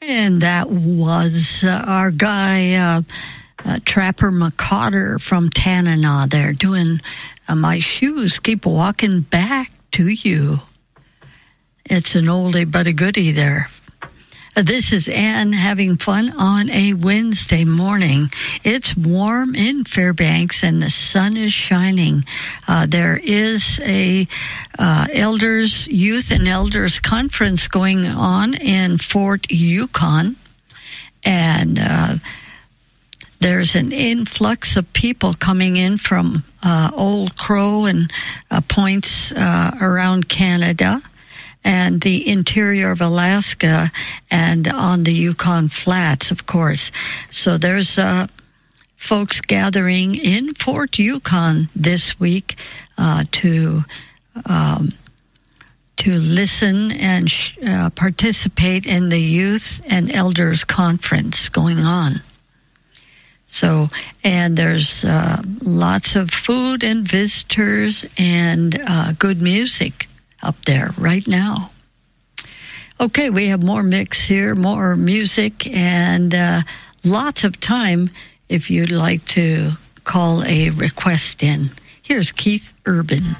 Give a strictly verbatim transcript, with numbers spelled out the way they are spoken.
And that was uh, our guy, uh, uh, Trapper McCotter from Tanana there doing uh, My Shoes Keep Walking Back to You. It's an oldie but a goodie there. Uh, this is Ann having fun on a Wednesday morning. It's warm in Fairbanks and the sun is shining. Uh, there is a uh, elders, youth and elders conference going on in Fort Yukon. And uh, there's an influx of people coming in from uh, Old Crow and uh, points uh, around Canada and the interior of Alaska and on the Yukon Flats, of course. So there's uh, folks gathering in Fort Yukon this week uh, to um, to listen and sh- uh, participate in the Youth and Elders Conference going on. So, and there's uh, lots of food and visitors and uh, good music up there right now. Okay, we have more mix here, more music, and uh, lots of time if you'd like to call a request in. Here's Keith Urban.